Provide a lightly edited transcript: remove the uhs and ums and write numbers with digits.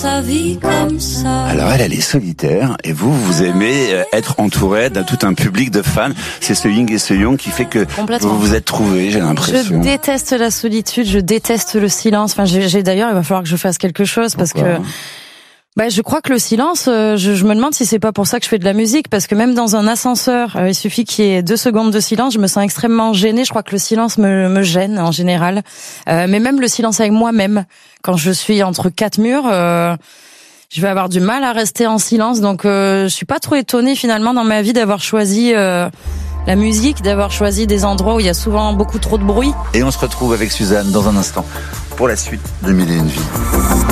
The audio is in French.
sa vie comme ça. Alors elle est solitaire et vous aimez être entouré d'un tout un public de fans. C'est ce yin et ce yang qui fait que vous vous êtes trouvés, j'ai l'impression. Je déteste la solitude, je déteste le silence. Enfin, j'ai d'ailleurs, il va falloir que je fasse quelque chose parce que je crois que le silence, je me demande si c'est pas pour ça que je fais de la musique, parce que même dans un ascenseur, il suffit qu'il y ait 2 secondes de silence, je me sens extrêmement gênée. Je crois que le silence me gêne en général. Mais même le silence avec moi-même, quand je suis entre 4 murs, je vais avoir du mal à rester en silence. Donc je suis pas trop étonnée finalement dans ma vie d'avoir choisi la musique, d'avoir choisi des endroits où il y a souvent beaucoup trop de bruit. Et on se retrouve avec Suzanne dans un instant pour la suite de 1001 vies.